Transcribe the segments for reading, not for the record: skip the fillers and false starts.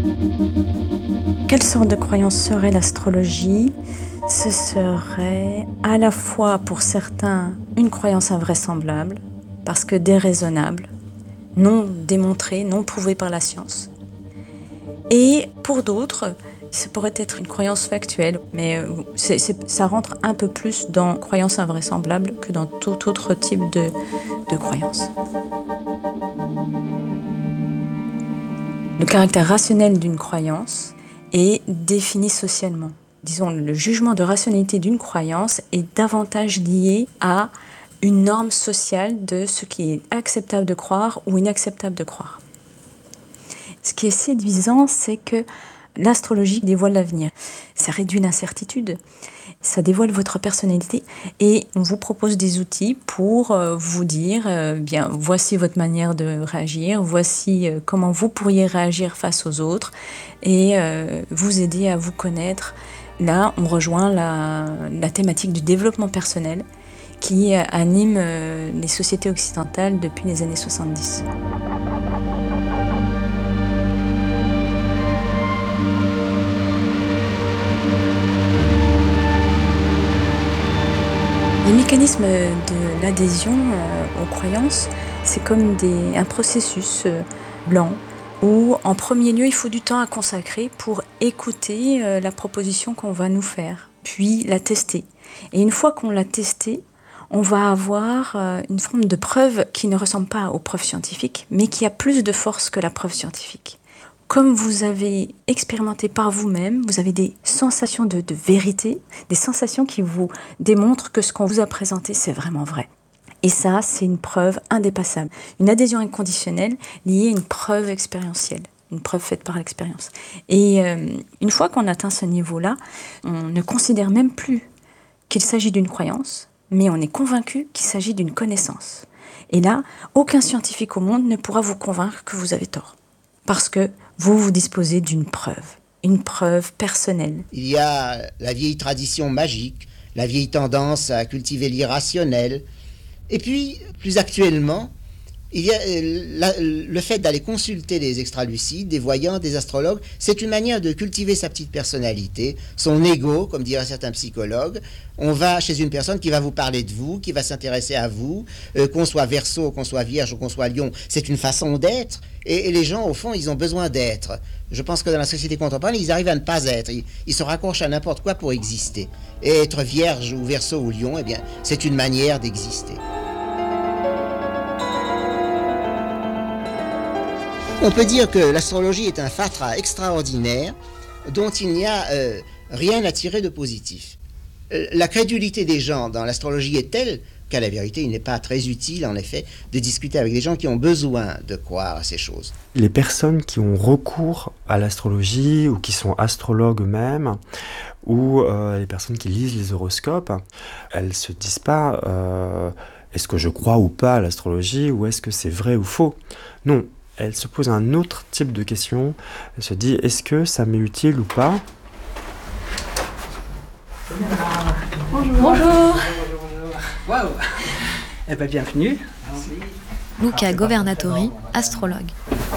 Quelle sorte de croyance serait l'astrologie ? Ce serait à la fois pour certains une croyance invraisemblable, parce que déraisonnable, non démontrée, non prouvée par la science. Et pour d'autres, ça pourrait être une croyance factuelle, mais ça rentre un peu plus dans croyance invraisemblable que dans tout autre type de croyance. Le caractère rationnel d'une croyance est défini socialement. Disons, le jugement de rationalité d'une croyance est davantage lié à une norme sociale de ce qui est acceptable de croire ou inacceptable de croire. Ce qui est séduisant, c'est que l'astrologie dévoile l'avenir. Ça réduit l'incertitude, ça dévoile votre personnalité et on vous propose des outils pour vous dire, bien, voici votre manière de réagir, voici comment vous pourriez réagir face aux autres et vous aider à vous connaître. Là, on rejoint la thématique du développement personnel qui anime les sociétés occidentales depuis les années 70. Les mécanismes de l'adhésion aux croyances, c'est comme un processus lent où, en premier lieu, il faut du temps à consacrer pour écouter la proposition qu'on va nous faire, puis la tester. Et une fois qu'on l'a testée, on va avoir une forme de preuve qui ne ressemble pas aux preuves scientifiques, mais qui a plus de force que la preuve scientifique. Comme vous avez expérimenté par vous-même, vous avez des sensations de vérité, des sensations qui vous démontrent que ce qu'on vous a présenté, c'est vraiment vrai. Et ça, c'est une preuve indépassable. Une adhésion inconditionnelle liée à une preuve expérientielle, une preuve faite par l'expérience. Et une fois qu'on atteint ce niveau-là, on ne considère même plus qu'il s'agit d'une croyance, mais on est convaincu qu'il s'agit d'une connaissance. Et là, aucun scientifique au monde ne pourra vous convaincre que vous avez tort. Parce que vous disposez d'une preuve, une preuve personnelle. Il y a la vieille tradition magique, la vieille tendance à cultiver l'irrationnel. Et puis, plus actuellement, il y a le fait d'aller consulter des extralucides, des voyants, des astrologues. C'est une manière de cultiver sa petite personnalité, son ego, comme diraient certains psychologues. On va chez une personne qui va vous parler de vous, qui va s'intéresser à vous, qu'on soit Verseau, qu'on soit Vierge ou qu'on soit Lion. C'est une façon d'être. Et les gens, au fond, ils ont besoin d'être. Je pense que dans la société contemporaine, ils arrivent à ne pas être. Ils se raccrochent à n'importe quoi pour exister. Et être Vierge ou Verseau ou Lion, eh bien, c'est une manière d'exister. On peut dire que l'astrologie est un fatras extraordinaire dont il n'y a rien à tirer de positif. La crédulité des gens dans l'astrologie est telle qu'à la vérité, il n'est pas très utile, en effet, de discuter avec des gens qui ont besoin de croire à ces choses. Les personnes qui ont recours à l'astrologie ou qui sont astrologues eux-mêmes, ou les personnes qui lisent les horoscopes, elles ne se disent pas est-ce que je crois ou pas à l'astrologie ou est-ce que c'est vrai ou faux ? Non. Elle se pose un autre type de question. Elle se dit, est-ce que ça m'est utile ou pas ? Bonjour. Bonjour. Waouh. Eh bien, bienvenue. Luca Governatori, astrologue.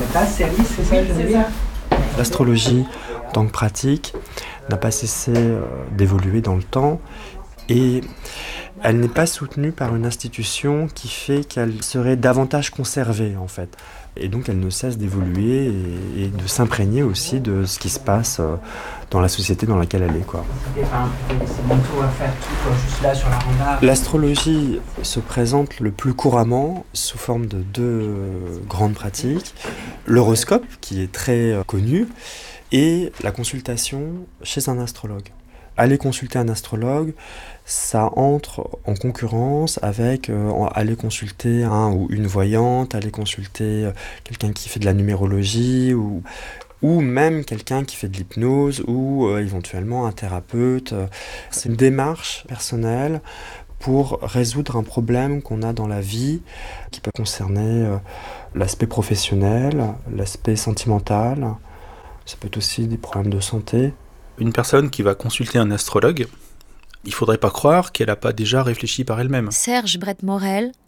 L'astrologie, en tant que pratique, n'a pas cessé d'évoluer dans le temps et elle n'est pas soutenue par une institution qui fait qu'elle serait davantage conservée, en fait. Et donc elle ne cesse d'évoluer et de s'imprégner aussi de ce qui se passe dans la société dans laquelle elle est, quoi. C'est mon tour à faire tout juste là sur la randa. L'astrologie se présente le plus couramment sous forme de deux grandes pratiques. L'horoscope, qui est très connu, et la consultation chez un astrologue. Aller consulter un astrologue, ça entre en concurrence avec aller consulter un ou une voyante, aller consulter quelqu'un qui fait de la numérologie ou même quelqu'un qui fait de l'hypnose ou éventuellement un thérapeute. C'est une démarche personnelle pour résoudre un problème qu'on a dans la vie qui peut concerner l'aspect professionnel, l'aspect sentimental. Ça peut être aussi des problèmes de santé. Une personne qui va consulter un astrologue, il ne faudrait pas croire qu'elle n'a pas déjà réfléchi par elle-même. Serge Brett-Morel,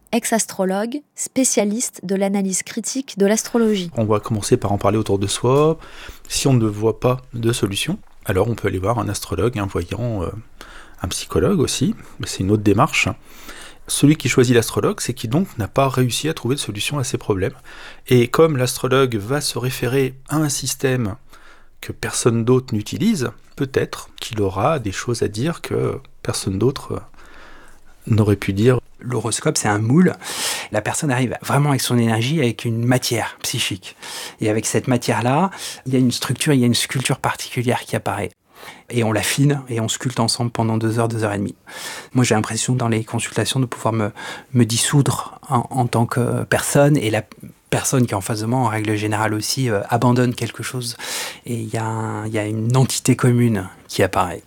ex-astrologue, spécialiste de l'analyse critique de l'astrologie. On va commencer par en parler autour de soi. Si on ne voit pas de solution, alors on peut aller voir un astrologue, un voyant, un psychologue aussi, mais c'est une autre démarche. Celui qui choisit l'astrologue, c'est qui donc n'a pas réussi à trouver de solution à ses problèmes. Et comme l'astrologue va se référer à un système que personne d'autre n'utilise, peut-être qu'il aura des choses à dire que personne d'autre n'aurait pu dire. L'horoscope, c'est un moule. La personne arrive vraiment avec son énergie, avec une matière psychique. Et avec cette matière-là, il y a une structure, il y a une sculpture particulière qui apparaît. Et on l'affine et on sculpte ensemble pendant 2 heures, 2 heures et demie. Moi, j'ai l'impression dans les consultations de pouvoir me dissoudre en tant que personne. Et la personne qui est en face de moi, en règle générale aussi, abandonne quelque chose. Et il y a une entité commune qui apparaît.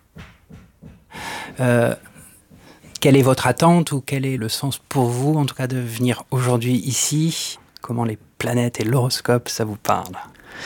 Quelle est votre attente ou quel est le sens pour vous, en tout cas, de venir aujourd'hui ici ? Comment les planètes et l'horoscope, ça vous parle ?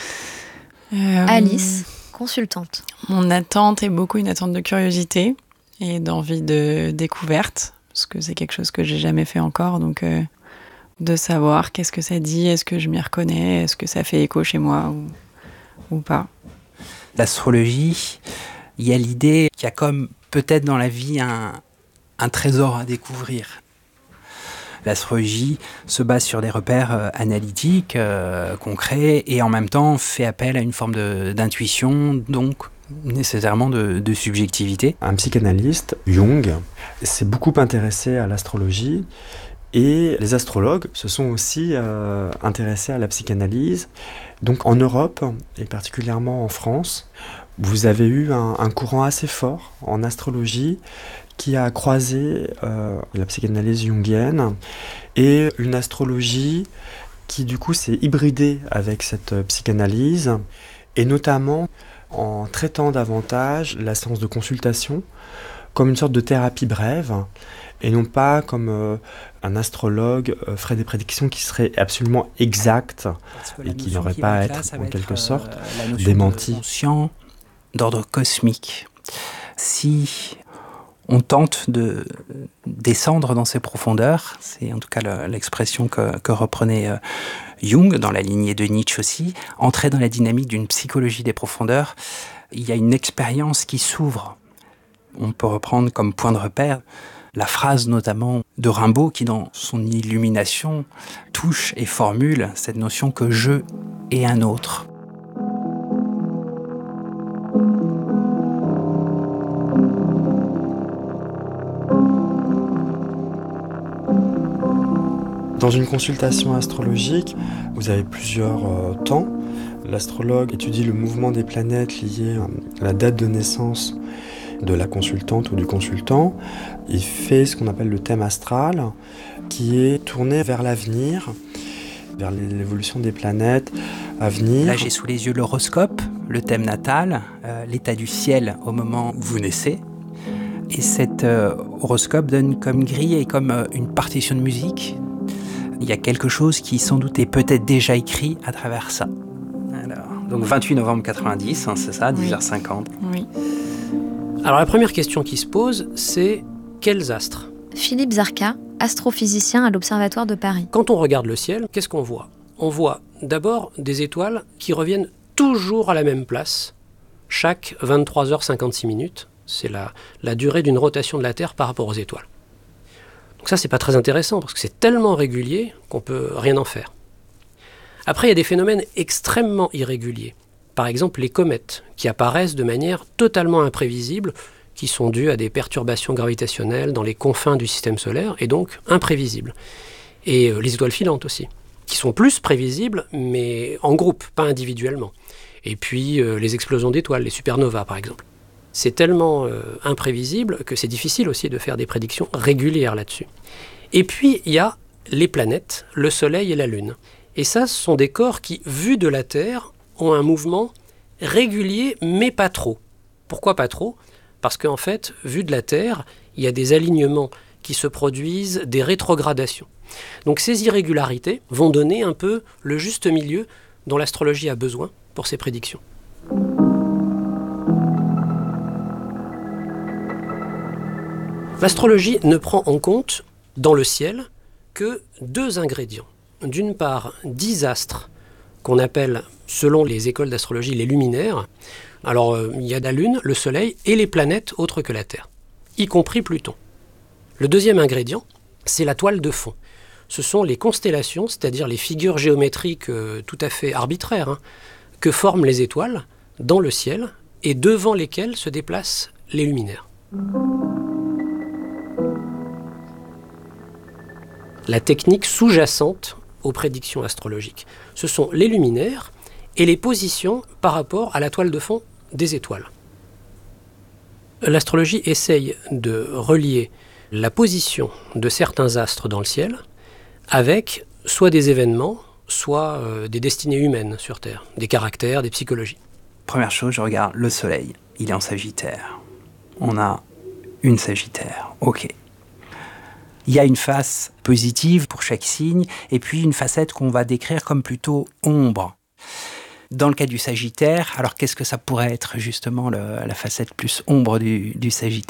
Alice, consultante. Mon attente est beaucoup une attente de curiosité et d'envie de découverte, parce que c'est quelque chose que j'ai jamais fait encore, donc de savoir qu'est-ce que ça dit, est-ce que je m'y reconnais, est-ce que ça fait écho chez moi ou pas. L'astrologie, il y a l'idée qu'il y a comme peut-être dans la vie un trésor à découvrir. L'astrologie se base sur des repères analytiques, concrets, et en même temps fait appel à une forme d'intuition, donc nécessairement de subjectivité. Un psychanalyste, Jung, s'est beaucoup intéressé à l'astrologie, et les astrologues se sont aussi intéressés à la psychanalyse. Donc en Europe, et particulièrement en France, vous avez eu un courant assez fort en astrologie qui a croisé la psychanalyse jungienne et une astrologie qui du coup s'est hybridée avec cette psychanalyse, et notamment en traitant davantage la séance de consultation comme une sorte de thérapie brève, et non pas comme un astrologue ferait des prédictions qui seraient absolument exactes et qui n'auraient pas à être en quelque sorte démenties. Conscient d'ordre cosmique. Si on tente de descendre dans ces profondeurs, c'est en tout cas l'expression que reprenait Jung, dans la lignée de Nietzsche aussi, entrer dans la dynamique d'une psychologie des profondeurs, il y a une expérience qui s'ouvre. On peut reprendre comme point de repère la phrase notamment de Rimbaud qui, dans son illumination, touche et formule cette notion que je est un autre. Dans une consultation astrologique, vous avez plusieurs temps. L'astrologue étudie le mouvement des planètes lié à la date de naissance de la consultante ou du consultant. Il fait ce qu'on appelle le thème astral, qui est tourné vers l'avenir, vers l'évolution des planètes à venir. Là, j'ai sous les yeux l'horoscope, le thème natal, l'état du ciel au moment où vous naissez. Et cet horoscope donne comme grille et comme une partition de musique. Il y a quelque chose qui sans doute est peut-être déjà écrit à travers ça. Alors, donc 28 novembre 90, c'est ça, 10h50. Oui. Alors la première question qui se pose, c'est quels astres ? Philippe Zarka, astrophysicien à l'Observatoire de Paris. Quand on regarde le ciel, qu'est-ce qu'on voit ? On voit d'abord des étoiles qui reviennent toujours à la même place, chaque 23h56. C'est la durée d'une rotation de la Terre par rapport aux étoiles. Donc ça, c'est pas très intéressant, parce que c'est tellement régulier qu'on peut rien en faire. Après, il y a des phénomènes extrêmement irréguliers. Par exemple, les comètes, qui apparaissent de manière totalement imprévisible, qui sont dues à des perturbations gravitationnelles dans les confins du système solaire, et donc imprévisibles. Et les étoiles filantes aussi, qui sont plus prévisibles, mais en groupe, pas individuellement. Et puis les explosions d'étoiles, les supernovas par exemple. C'est tellement imprévisible que c'est difficile aussi de faire des prédictions régulières là-dessus. Et puis, il y a les planètes, le Soleil et la Lune. Et ça, ce sont des corps qui, vus de la Terre, ont un mouvement régulier, mais pas trop. Pourquoi pas trop ? Parce qu'en fait, vu de la Terre, il y a des alignements qui se produisent, des rétrogradations. Donc ces irrégularités vont donner un peu le juste milieu dont l'astrologie a besoin pour ses prédictions. L'astrologie ne prend en compte, dans le ciel, que 2 ingrédients. D'une part, 10 astres qu'on appelle, selon les écoles d'astrologie, les luminaires. Alors, il y a la Lune, le Soleil et les planètes autres que la Terre, y compris Pluton. Le deuxième ingrédient, c'est la toile de fond. Ce sont les constellations, c'est-à-dire les figures géométriques tout à fait arbitraires, que forment les étoiles dans le ciel et devant lesquelles se déplacent les luminaires. La technique sous-jacente aux prédictions astrologiques, ce sont les luminaires et les positions par rapport à la toile de fond des étoiles. L'astrologie essaye de relier la position de certains astres dans le ciel avec soit des événements, soit des destinées humaines sur Terre, des caractères, des psychologies. Première chose, je regarde le Soleil. Il est en Sagittaire. On a une Sagittaire. Ok. Il y a une face positive pour chaque signe, et puis une facette qu'on va décrire comme plutôt ombre. Dans le cas du Sagittaire, alors qu'est-ce que ça pourrait être justement la facette plus ombre du Sagittaire ?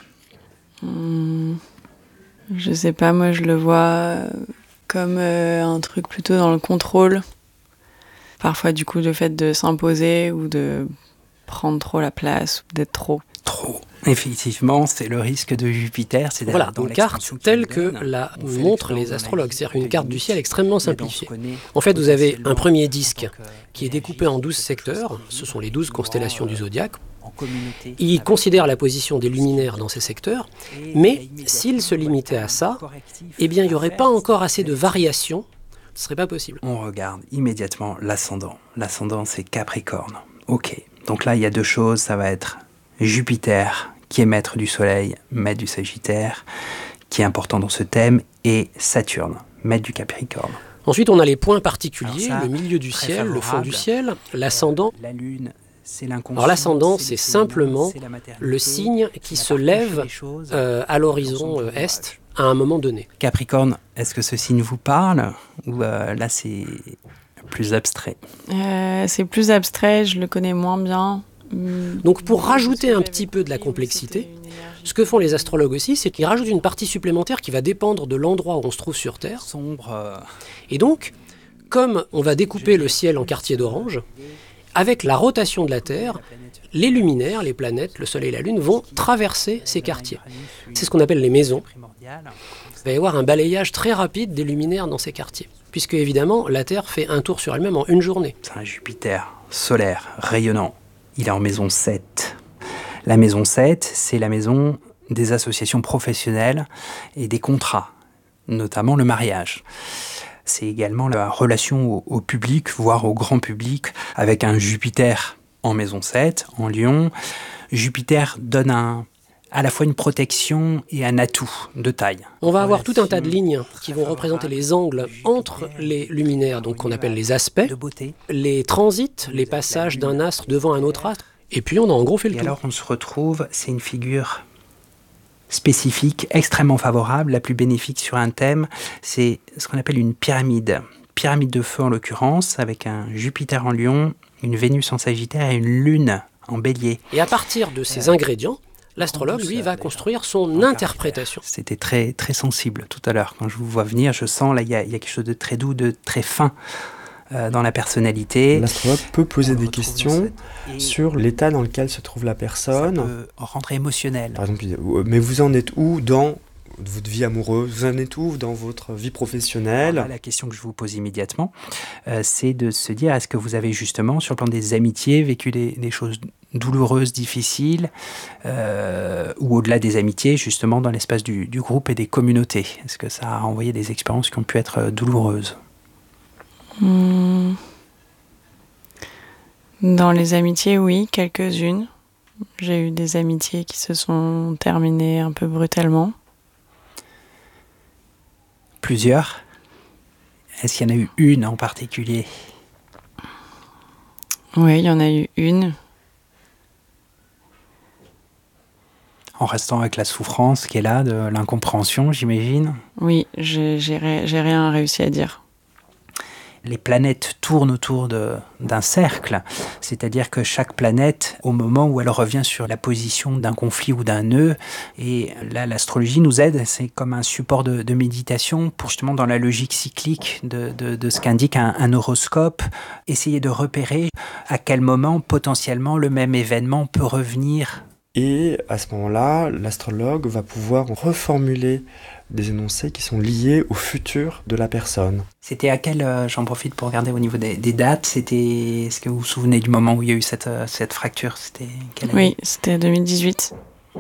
Je sais pas, moi je le vois comme un truc plutôt dans le contrôle. Parfois du coup le fait de s'imposer ou de prendre trop la place ou d'être trop. Trop. Effectivement, c'est le risque de Jupiter. C'est voilà, une carte telle que la montrent les astrologues, c'est-à-dire une carte du ciel extrêmement simplifiée. En fait, vous avez un premier disque qui est découpé en 12 secteurs, ce sont les 12 constellations du zodiaque. Il considère la position des luminaires dans ces secteurs, mais s'il se limitait à ça, eh bien, il n'y aurait pas encore assez de variations, ce ne serait pas possible. On regarde immédiatement l'ascendant. L'ascendant, c'est Capricorne. Ok, donc là, il y a 2 choses, ça va être Jupiter, qui est maître du Soleil, maître du Sagittaire, qui est important dans ce thème, et Saturne, maître du Capricorne. Ensuite, on a les points particuliers, le milieu du ciel, le fond du ciel, l'ascendant. La Lune, c'est l'inconscient. Alors l'ascendant, c'est simplement le signe qui se lève à l'horizon est à un moment donné. Capricorne, est-ce que ce signe vous parle ? Ou là, c'est plus abstrait ? C'est plus abstrait, je le connais moins bien. Donc pour rajouter un petit peu de la complexité, ce que font les astrologues aussi, c'est qu'ils rajoutent une partie supplémentaire qui va dépendre de l'endroit où on se trouve sur Terre. Et donc, comme on va découper le ciel en quartiers d'orange, avec la rotation de la Terre, les luminaires, les planètes, le Soleil et la Lune vont traverser ces quartiers. C'est ce qu'on appelle les maisons. Il va y avoir un balayage très rapide des luminaires dans ces quartiers, puisque évidemment la Terre fait un tour sur elle-même en une journée. C'est un Jupiter solaire, rayonnant. Il est en maison 7. La maison 7, c'est la maison des associations professionnelles et des contrats, notamment le mariage. C'est également la relation au public, voire au grand public, avec un Jupiter en maison 7, en Lion. Jupiter donne à la fois une protection et un atout de taille. On va avoir tout un tas de lignes qui vont représenter les angles entre les luminaires, donc qu'on appelle les aspects, les transits, les passages d'un astre devant un autre astre, et puis on a en gros fait le tour. Et alors on se retrouve, c'est une figure spécifique, extrêmement favorable, la plus bénéfique sur un thème, c'est ce qu'on appelle une pyramide. Pyramide de feu en l'occurrence, avec un Jupiter en Lion, une Vénus en Sagittaire et une Lune en Bélier. Et à partir de ces ingrédients, l'astrologue, lui, va construire son interprétation. C'était très, très sensible tout à l'heure. Quand je vous vois venir, je sens, là, il y a quelque chose de très doux, de très fin dans la personnalité. L'astrologue peut poser des questions sur l'état dans lequel se trouve la personne. Ça peut rentrer émotionnel. Par exemple, mais vous en êtes où dans votre vie amoureuse, vous en êtes où dans votre vie professionnelle? Alors là, la question que je vous pose immédiatement, c'est de se dire, est-ce que vous avez justement, sur le plan des amitiés, vécu des choses douloureuses, difficiles, ou au-delà des amitiés, justement dans l'espace du groupe et des communautés? Est-ce que ça a envoyé des expériences qui ont pu être douloureuses? Dans les amitiés, oui, quelques-unes. J'ai eu des amitiés qui se sont terminées un peu brutalement. Plusieurs? Est-ce qu'il y en a eu une en particulier? Oui, il y en a eu une. En restant avec la souffrance qui est là, de l'incompréhension, j'imagine? Oui, j'ai rien réussi à dire. les planètes tournent autour d'un cercle, c'est-à-dire que chaque planète, au moment où elle revient sur la position d'un conflit ou d'un nœud, et là l'astrologie nous aide, c'est comme un support de méditation pour justement dans la logique cyclique de ce qu'indique un horoscope, essayer de repérer à quel moment potentiellement le même événement peut revenir. Et à ce moment-là, l'astrologue va pouvoir reformuler des énoncés qui sont liés au futur de la personne. C'était à quel, j'en profite pour regarder au niveau des dates, est-ce que vous vous souvenez du moment où il y a eu cette fracture? C'était quelle année? Oui, c'était 2018.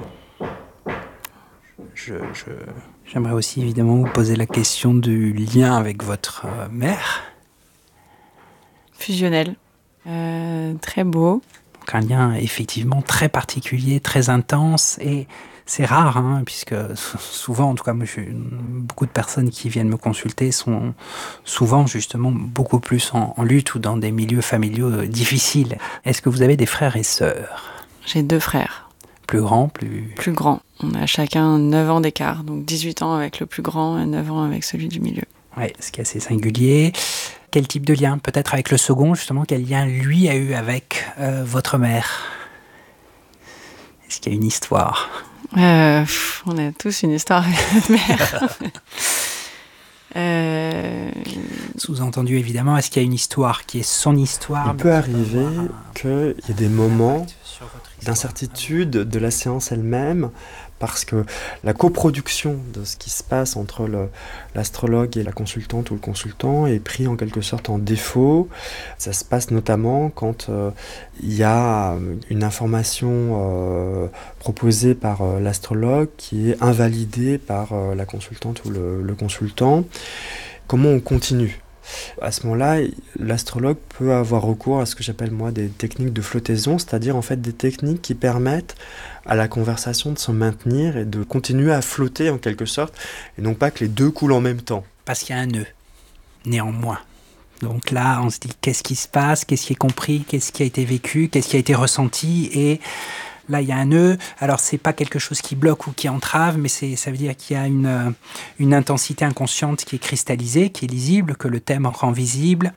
J'aimerais aussi évidemment vous poser la question du lien avec votre mère. Fusionnel. Très beau. Donc un lien effectivement très particulier, très intense, et c'est rare, hein, puisque souvent, en tout cas, moi, beaucoup de personnes qui viennent me consulter sont souvent justement beaucoup plus en lutte ou dans des milieux familiaux difficiles. Est-ce que vous avez des frères et sœurs? J'ai 2 frères. Plus grands, plus grands. On a chacun 9 ans d'écart, donc 18 ans avec le plus grand et 9 ans avec celui du milieu. Ouais, ce qui est assez singulier. Quel type de lien? Peut-être avec le second, justement, quel lien lui a eu avec votre mère? Est-ce qu'il y a une histoire? On a tous une histoire avec notre mère. Sous-entendu, évidemment, est-ce qu'il y a une histoire qui est son histoire? Il peut arriver qu'il y ait des moments d'incertitude de la séance elle-même, parce que la coproduction de ce qui se passe entre l'astrologue et la consultante ou le consultant est pris en quelque sorte en défaut. Ça se passe notamment quand il y a une information proposée par l'astrologue qui est invalidée par la consultante ou le consultant. Comment on continue ? À ce moment-là, l'astrologue peut avoir recours à ce que j'appelle moi des techniques de flottaison, c'est-à-dire en fait des techniques qui permettent à la conversation de se maintenir et de continuer à flotter en quelque sorte, et non pas que les deux coulent en même temps. Parce qu'il y a un nœud, néanmoins. Donc là, on se dit qu'est-ce qui se passe, qu'est-ce qui est compris, qu'est-ce qui a été vécu, qu'est-ce qui a été ressenti, et là, il y a un nœud. Alors, c'est pas quelque chose qui bloque ou qui entrave, mais ça veut dire qu'il y a une intensité inconsciente qui est cristallisée, qui est lisible, que le thème rend visible.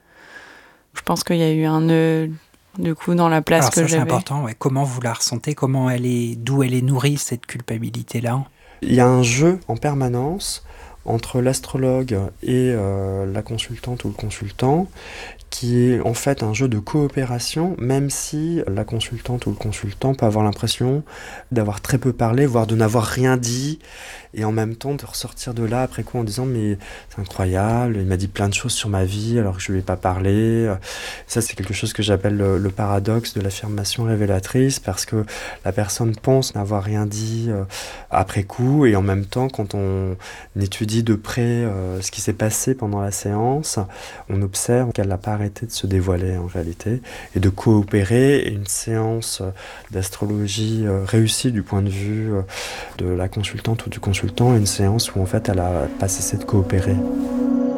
Je pense qu'il y a eu un nœud, du coup, dans la place que j'avais. C'est important, ouais. Comment vous la ressentez? D'où elle est nourrie, cette culpabilité-là? Il y a un jeu en permanence entre l'astrologue et la consultante ou le consultant, qui est en fait un jeu de coopération, même si la consultante ou le consultant peut avoir l'impression d'avoir très peu parlé, voire de n'avoir rien dit, et en même temps de ressortir de là après coup en disant mais c'est incroyable, il m'a dit plein de choses sur ma vie alors que je ne lui ai pas parlé. Ça, c'est quelque chose que j'appelle le paradoxe de l'affirmation révélatrice, parce que la personne pense n'avoir rien dit après coup, et en même temps quand on étudie de près ce qui s'est passé pendant la séance, on observe qu'elle n'a pas arrêté de se dévoiler en réalité et de coopérer. Et une séance d'astrologie réussie du point de vue de la consultante ou du consultant est une séance où en fait elle a pas cessé de coopérer.